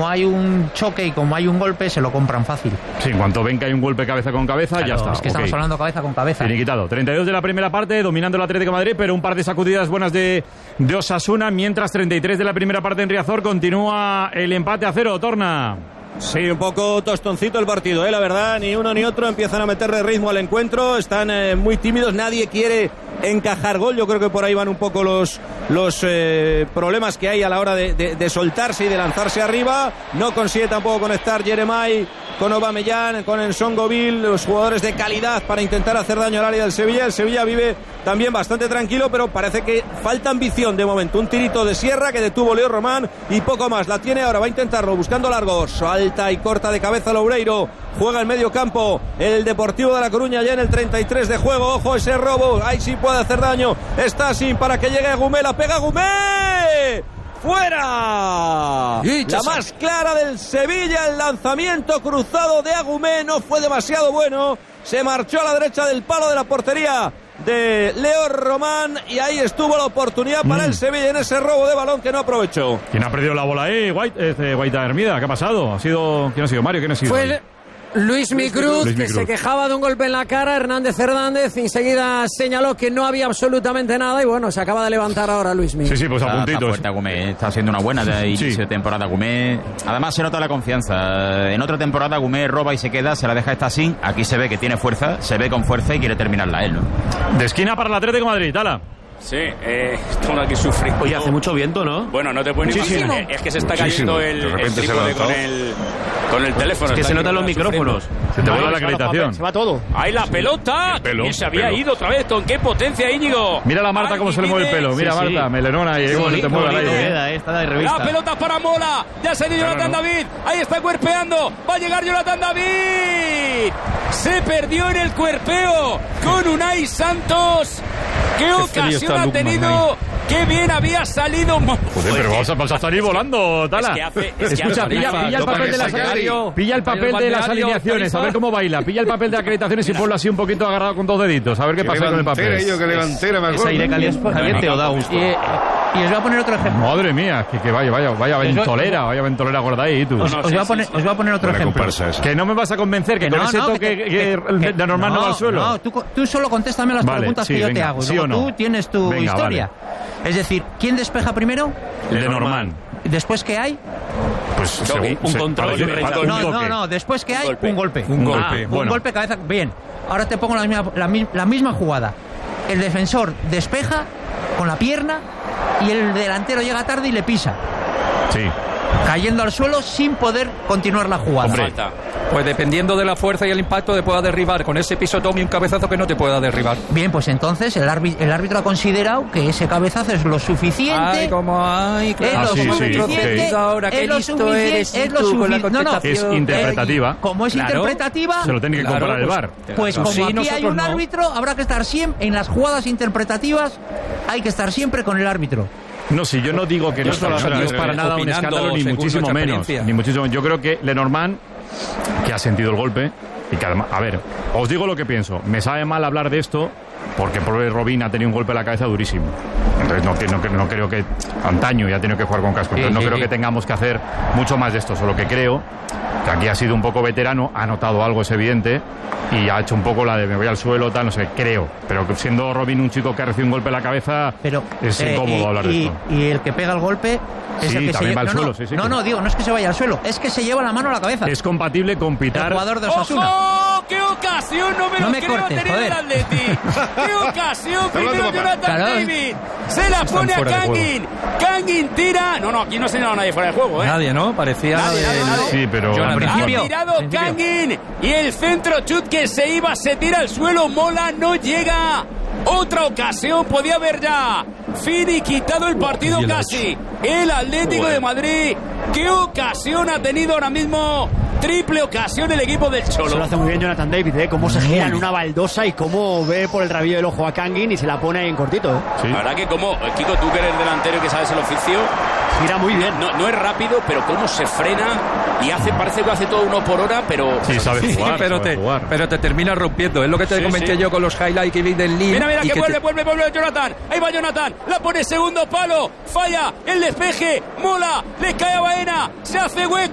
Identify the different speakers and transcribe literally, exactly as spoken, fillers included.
Speaker 1: como hay un choque y como hay un golpe, se lo compran fácil.
Speaker 2: Sí, en cuanto ven que hay un golpe cabeza con cabeza, claro, ya está.
Speaker 1: Es que estamos okay. hablando cabeza con cabeza.
Speaker 2: Finiquitado. treinta y dos de la primera parte, dominando el Atlético de Madrid, pero un par de sacudidas buenas de, de Osasuna, mientras treinta y tres de la primera parte en Riazor, continúa el empate a cero. Torna.
Speaker 3: Sí, un poco tostoncito el partido, ¿eh? La verdad, ni uno ni otro empiezan a meterle ritmo al encuentro, están eh, muy tímidos, nadie quiere encajar gol. Yo creo que por ahí van un poco los, los eh, problemas que hay a la hora de, de, de soltarse y de lanzarse arriba. No consigue tampoco conectar Jeremai con Aubameyang, con Nsongoville, los jugadores de calidad para intentar hacer daño al área del Sevilla. El Sevilla vive también bastante tranquilo, pero parece que falta ambición de momento. Un tirito de Sierra que detuvo Leo Román y poco más. La tiene ahora, va a intentarlo, buscando largos. Alta y corta de cabeza Loureiro. Juega en medio campo el Deportivo de La Coruña ya en el treinta y tres de juego. Ojo ese robo, ahí sí puede hacer daño. Está sin para que llegue Agumé, la pega Agumé. ¡Fuera! La más clara del Sevilla, el lanzamiento cruzado de Agumé no fue demasiado bueno. Se marchó a la derecha del palo de la portería de Leo Román y ahí estuvo la oportunidad para mm. el Sevilla en ese robo de balón que no aprovechó.
Speaker 2: ¿Quién ha perdido la bola ahí? White, este, Guaita Hermida, ¿qué ha pasado? ¿Ha sido, ¿quién ha sido? Mario, ¿quién ha sido?
Speaker 4: Fue Luis Micruz, que se quejaba de un golpe en la cara. Hernández Hernández enseguida señaló que no había absolutamente nada y bueno, se acaba de levantar ahora Luis Micruz.
Speaker 2: Sí, sí, pues a puntitos.
Speaker 5: Está, fuerte, está haciendo una buena de inicio sí. de temporada Agumé. Además se nota la confianza. En otra temporada Agumé roba y se queda, se la deja esta sin. Aquí se ve que tiene fuerza, se ve con fuerza y quiere terminarla él, ¿no?
Speaker 2: De esquina para el Atlético de Madrid, Tala.
Speaker 6: Sí, eh, estamos aquí sufriendo.
Speaker 7: Oye, hace mucho viento, ¿no?
Speaker 6: Bueno, no te puedes ni imaginar. Es que se está cayendo el, el trípode con el, con el teléfono.
Speaker 7: Es que se notan los micrófonos.
Speaker 2: Se te vuelve la acreditación.
Speaker 7: Se va todo.
Speaker 6: ¡Ahí la pelota! ¿Quién se había ido otra vez? ¿Con qué potencia, Íñigo?
Speaker 2: Mira la Marta cómo se le mueve el pelo. Mira, sí, Marta, sí. Melenona y cómo se te mueve el aire.
Speaker 6: La pelota para Mola. Ya se ha ido Jonathan David. Ahí está cuerpeando. Va a llegar Jonathan David. Se perdió en el cuerpeo con Unai Santos. ¡Qué ocasión ha tenido! ¡Qué bien había salido!
Speaker 2: Joder, pero vamos a, vamos a salir volando, Tala.
Speaker 6: Es que hace, es que
Speaker 2: Escucha,
Speaker 6: hace
Speaker 2: pilla, pilla el papel de las pilla el papel de las alineaciones, a ver cómo baila. Pilla el papel de acreditaciones y ponlo así un poquito agarrado con dos deditos, a ver qué pasa con el papel.
Speaker 8: Yo, que delantera, me
Speaker 7: ¿Es aire caliente o da gusto?
Speaker 1: Y os voy a poner otro ejemplo.
Speaker 2: Madre mía, que, que vaya, vaya, vaya ventolera, vaya ventolera gorda ahí, tú.
Speaker 1: Os, os, voy, a poner, os voy a poner otro ejemplo.
Speaker 2: Que no me vas a convencer que, que con no, ese
Speaker 1: no,
Speaker 2: toque que, que, que, de normal no, no va al suelo.
Speaker 1: No, tú, tú solo contéstame las vale, preguntas
Speaker 2: sí,
Speaker 1: que yo
Speaker 2: venga,
Speaker 1: te hago. Y
Speaker 2: ¿sí
Speaker 1: luego
Speaker 2: o no?
Speaker 1: tú tienes tu
Speaker 2: venga,
Speaker 1: historia. Vale. Es decir, ¿quién despeja primero?
Speaker 2: El de normal.
Speaker 1: ¿Después qué hay?
Speaker 2: Pues
Speaker 7: no, según, un control y un
Speaker 1: No, no, no, después qué hay,
Speaker 6: golpe.
Speaker 1: un golpe.
Speaker 2: Un golpe,
Speaker 1: ah,
Speaker 2: bueno.
Speaker 1: Un golpe cabeza. Bien, ahora te pongo la misma, la, la misma jugada. El defensor despeja con la pierna y el delantero llega tarde y le pisa.
Speaker 2: Sí.
Speaker 1: Cayendo al suelo sin poder continuar la jugada.
Speaker 2: Hombre.
Speaker 4: Pues dependiendo de la fuerza y el impacto te pueda derribar con ese pisotón y un cabezazo que no te pueda derribar.
Speaker 1: Bien, pues entonces el árbitro, el árbitro ha considerado que ese cabezazo es lo suficiente.
Speaker 4: Ay, como ay, claro.
Speaker 1: Es lo
Speaker 2: ah, sí,
Speaker 1: suficiente.
Speaker 2: Sí.
Speaker 4: Ahora, qué listo eres
Speaker 1: es lo
Speaker 4: tú con la
Speaker 1: no, no,
Speaker 2: es interpretativa.
Speaker 1: Eh, como es
Speaker 4: claro,
Speaker 1: interpretativa,
Speaker 2: se lo tiene que
Speaker 4: claro,
Speaker 2: comparar el V A R.
Speaker 1: Pues
Speaker 4: no,
Speaker 1: como
Speaker 4: sí,
Speaker 1: aquí hay un
Speaker 4: no.
Speaker 1: árbitro, habrá que estar siempre en las jugadas interpretativas. Hay que estar siempre con el árbitro.
Speaker 2: No, si yo no digo que no, no, no, no es para nada un escándalo, ni muchísimo menos. Ni muchísimo. Yo creo que Lenormand, que ha sentido el golpe, y que además, a ver, os digo lo que pienso. Me sabe mal hablar de esto, porque pobre Robin ha tenido un golpe en la cabeza durísimo. Entonces no, no, no creo que antaño ya ha tenido que jugar con casco. Entonces no creo que tengamos que hacer mucho más de esto. Solo que creo que aquí ha sido un poco veterano, ha notado algo, es evidente, y ha hecho un poco la de me voy al suelo, tal, no sé, creo. Pero siendo Robin un chico que ha recibido un golpe en la cabeza,
Speaker 1: pero,
Speaker 2: es
Speaker 1: eh,
Speaker 2: incómodo
Speaker 1: y,
Speaker 2: hablar de
Speaker 1: y,
Speaker 2: esto.
Speaker 1: Y el que pega el golpe es
Speaker 2: sí,
Speaker 1: el que
Speaker 2: también
Speaker 1: se lleva
Speaker 2: va al
Speaker 1: no,
Speaker 2: suelo,
Speaker 1: no,
Speaker 2: sí, sí,
Speaker 1: no, no, digo, no es que se vaya al suelo, es que se lleva la mano a la cabeza.
Speaker 2: Es compatible con pitar.
Speaker 1: El jugador de Osasuna.
Speaker 6: ¡Ojo! ¡Qué ocasión! No me
Speaker 1: no
Speaker 6: lo
Speaker 1: me
Speaker 6: creo
Speaker 1: cortes,
Speaker 6: tener
Speaker 1: joder.
Speaker 6: el Atleti. ¡Qué ocasión! Primero Jonathan
Speaker 1: claro.
Speaker 6: David. Se la pone a Kangin. Kangin tira. No, no, aquí no se ha nadie fuera de juego, ¿eh?
Speaker 4: Nadie, ¿no? Parecía
Speaker 6: nadie,
Speaker 4: de...
Speaker 6: nadie, nadie.
Speaker 2: Sí, pero
Speaker 1: al principio,
Speaker 6: ha tirado Kangin y el centro chut que se iba, se tira al suelo. Mola no llega. Otra ocasión podía haber ya finiquitado el partido casi. El Atlético de Madrid. ¿Qué ocasión ha tenido ahora mismo? Triple ocasión el equipo del Cholo.
Speaker 7: Se lo hace muy bien Jonathan David, ¿eh? Cómo se gira en una baldosa y cómo ve por el rabillo del ojo a Kangin y se la pone ahí en cortito, ¿eh?
Speaker 2: Sí.
Speaker 6: La verdad que como, Kiko, tú que eres delantero y que sabes el oficio,
Speaker 7: gira muy bien.
Speaker 6: No, no es rápido, pero cómo se frena y hace, parece que hace todo uno por hora, pero...
Speaker 2: Sí, sabe
Speaker 4: Sí,
Speaker 2: jugar,
Speaker 4: pero,
Speaker 2: sabe
Speaker 4: te,
Speaker 2: jugar.
Speaker 4: pero te termina rompiendo. Es lo que te
Speaker 6: Sí,
Speaker 4: comenté
Speaker 6: sí.
Speaker 4: yo con los highlights que vi del Lille.
Speaker 6: Mira, mira,
Speaker 4: y
Speaker 6: que,
Speaker 4: que
Speaker 6: vuelve,
Speaker 4: te...
Speaker 6: vuelve, vuelve Jonathan. Ahí va Jonathan. La pone segundo palo. Falla el despeje. Mola. Le cae a Baena. Se hace hueco.